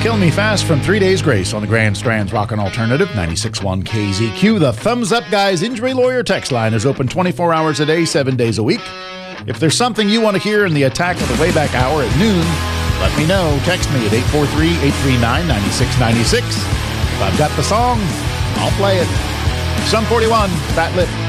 Kill Me Fast from 3 Days Grace on the Grand Strands Rockin' Alternative, 96.1 KZQ. The Thumbs Up Guys Injury Lawyer text line is open 24 hours a day, 7 days a week. If there's something you want to hear in the Attack of the Wayback Hour at noon, let me know. Text me at 843-839-9696. If I've got the song, I'll play it. Sum 41, Fat Lip.